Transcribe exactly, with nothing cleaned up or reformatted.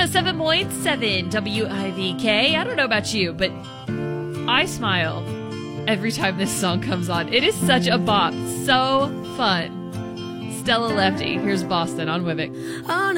oh seven point seven W I V K. I don't know about you, but I smile every time this song comes on. It is such a bop. So fun. Stella Lefty. Here's Boston on Wivik.